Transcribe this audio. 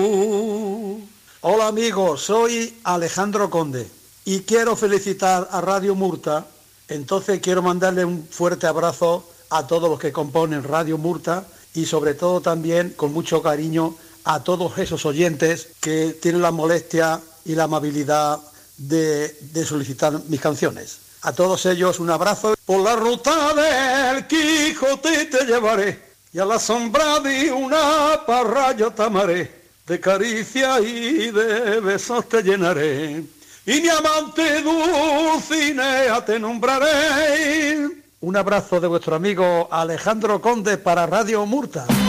Hola amigos, soy Alejandro Conde y quiero felicitar a Radio Murta. Entonces quiero mandarle un fuerte abrazo a todos los que componen Radio Murta y sobre todo también con mucho cariño a todos esos oyentes que tienen la molestia y la amabilidad de solicitar mis canciones. A todos ellos un abrazo. Por la ruta del Quijote te llevaré y a la sombra de una parra yo te amaré, de caricia y de besos te llenaré y mi amante Dulcinea te nombraré. Un abrazo de vuestro amigo Alejandro Conde para Radio Murta.